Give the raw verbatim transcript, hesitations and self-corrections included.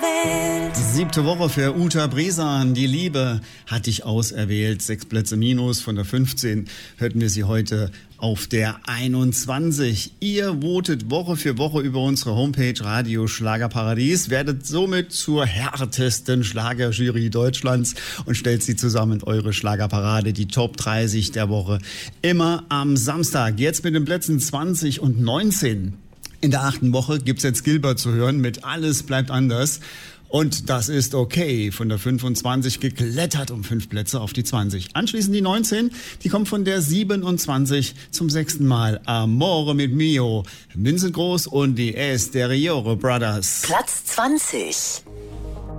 auserwählt. Siebte Woche für Uta Bresan. Die Liebe hat dich auserwählt. Sechs Plätze minus von der fünfzehn hörten wir sie heute auf der einundzwanzig. Ihr votet Woche für Woche über unsere Homepage Radio Schlagerparadies, werdet somit zur härtesten Schlagerjury Deutschlands und stellt sie zusammen in eure Schlagerparade, die Top dreißig der Woche. Immer am Samstag. Jetzt mit den Plätzen zwanzig und neunzehn. In der achten Woche gibt's jetzt Gilbert zu hören mit Alles bleibt anders. Und das ist okay. Von der fünfundzwanzig geklettert um fünf Plätze auf die zwanzig. Anschließend die neunzehn, die kommt von der siebenundzwanzig zum sechsten Mal. Amore mit Mio, Vincent Groß und die Esteriore Brothers. Platz zwanzig.